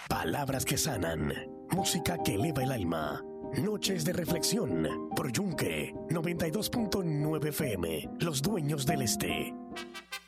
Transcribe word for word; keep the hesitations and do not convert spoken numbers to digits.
Palabras que sanan, música que eleva el alma. Noches de reflexión por Yunque noventa y dos punto nueve F M, los dueños del este.